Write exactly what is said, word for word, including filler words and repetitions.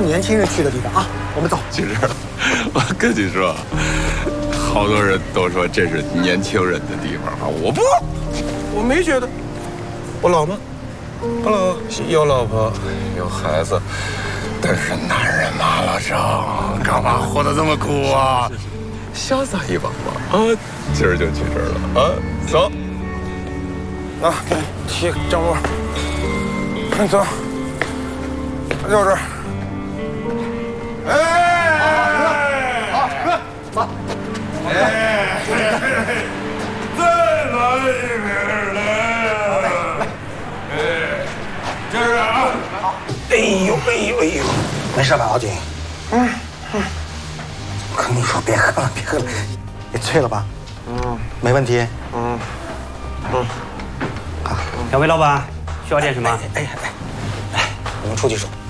年轻人去的地方啊。我们走。 其实，我跟你说，好多人都说这是年轻人的地方啊，我不，我没觉得。我老吗？不老，有老婆，有孩子，但是男人嘛，老张，干嘛活得这么苦啊？潇洒一把嘛！啊，今儿就去这儿了啊，走。啊，给你提张罗，快走，就这儿。哎，好，走。哎，再来一瓶来。哎，接着啊！ 哎呦哎呦哎呦，没事吧，老景？嗯嗯。我跟你说，别喝了，别喝了，你醉了吧？嗯，没问题。嗯嗯。好， 两位老板需要点什么？ 哎哎哎，来，我们出去说。